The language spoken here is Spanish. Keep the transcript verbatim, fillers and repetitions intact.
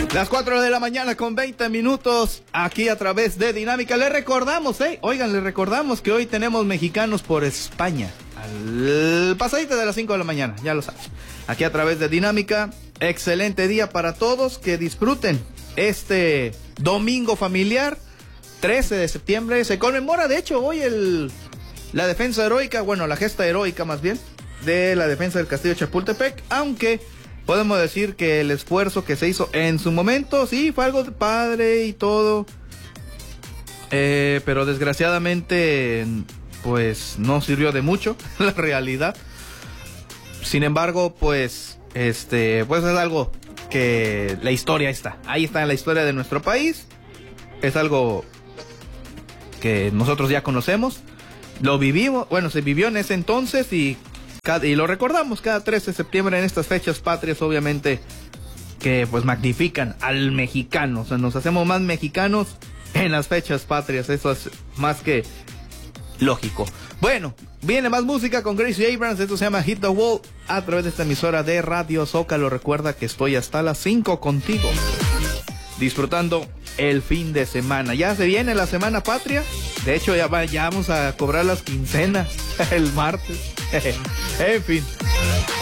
Las cuatro de la mañana con veinte minutos aquí a través de Dinámica. Les recordamos, eh, oigan, les recordamos que hoy tenemos mexicanos por España. Al pasadito de las cinco de la mañana, ya lo sabes. Aquí a través de Dinámica. Excelente día para todos, que disfruten este domingo familiar, trece de septiembre. Se conmemora, de hecho, hoy el la defensa heroica, bueno, la gesta heroica más bien, de la defensa del Castillo de Chapultepec, aunque podemos decir que el esfuerzo que se hizo en su momento, sí, fue algo padre y todo, eh, pero desgraciadamente, pues, no sirvió de mucho, la realidad. Sin embargo, pues, este, pues es algo que la historia está, ahí está en la historia de nuestro país, es algo que nosotros ya conocemos, lo vivimos, bueno, se vivió en ese entonces y y lo recordamos cada trece de septiembre en estas fechas patrias, obviamente, que pues magnifican al mexicano. O sea, nos hacemos más mexicanos en las fechas patrias. Eso es más que lógico. Bueno, viene más música con Gracie Abrams. Esto se llama Hit the Wall a través de esta emisora de Radio Zócalo. Recuerda que estoy hasta las cinco contigo, disfrutando el fin de semana. Ya se viene la semana patria. De hecho, ya, va, ya vamos a cobrar las quincenas el martes. En fin.